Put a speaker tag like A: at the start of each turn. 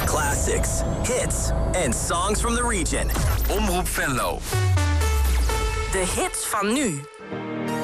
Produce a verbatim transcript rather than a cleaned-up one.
A: Classics, hits and songs from the region. Omroep Venlo.
B: De hits van nu.